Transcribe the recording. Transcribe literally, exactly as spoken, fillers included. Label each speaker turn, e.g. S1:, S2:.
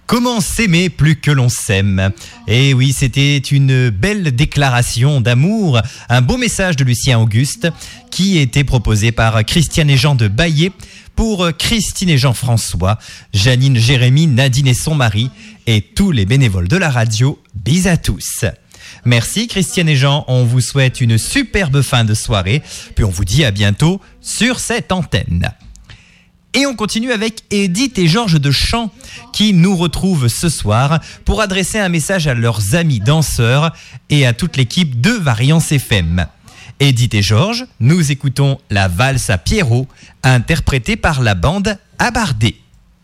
S1: Comment s'aimer plus que l'on s'aime? Et oui, c'était une belle déclaration d'amour, un beau message de Lucien Auguste qui était proposé par Christiane et Jean de Baillé pour Christine et Jean-François, Janine, Jérémy, Nadine et son mari et tous les bénévoles de la radio. Bis à tous. Merci Christiane et Jean, on vous souhaite une superbe fin de soirée, puis on vous dit à bientôt sur cette antenne. Et on continue avec Edith et Georges de Champs qui nous retrouvent ce soir pour adresser un message à leurs amis danseurs et à toute l'équipe de Variance F M. Edith et Georges, nous écoutons la valse à Pierrot, interprétée par la bande Abardé.